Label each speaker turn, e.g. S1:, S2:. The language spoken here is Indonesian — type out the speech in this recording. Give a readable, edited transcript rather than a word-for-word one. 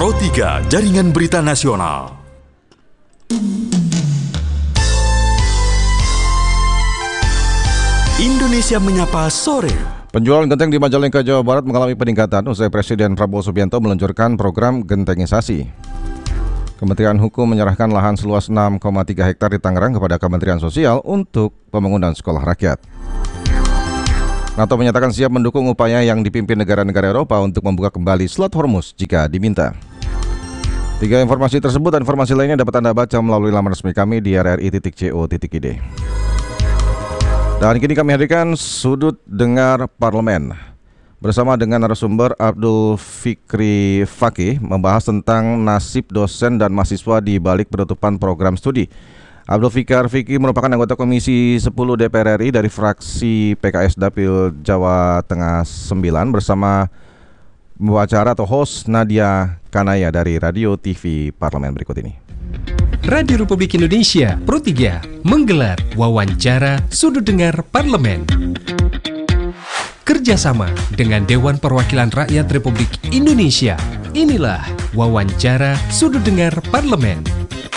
S1: Pro 3 Jaringan Berita Nasional. Indonesia Menyapa Sore.
S2: Penjualan genteng di Majalengka, Jawa Barat mengalami peningkatan usai Presiden Prabowo Subianto meluncurkan program gentengisasi. Kementerian Hukum menyerahkan lahan seluas 6,3 hektar di Tangerang kepada Kementerian Sosial untuk pembangunan sekolah rakyat. NATO menyatakan siap mendukung upaya yang dipimpin negara-negara Eropa untuk membuka kembali Selat Hormuz jika diminta. 3 informasi tersebut dan informasi lainnya dapat Anda baca melalui laman resmi kami di rri.co.id. Dan kini kami hadirkan Sudut Dengar Parlemen bersama dengan narasumber Abdul Fikri Fakih membahas tentang nasib dosen dan mahasiswa di balik penutupan program studi. Abdul Fikri Fakih merupakan anggota Komisi 10 DPR RI dari fraksi PKS Dapil Jawa Tengah 9 bersama pembicara atau host Nadia Kanaya dari Radio TV Parlemen berikut ini.
S3: Radio Republik Indonesia Pro 3 menggelar wawancara Sudut Dengar Parlemen. Kerjasama dengan Dewan Perwakilan Rakyat Republik Indonesia. Inilah wawancara Sudut Dengar Parlemen.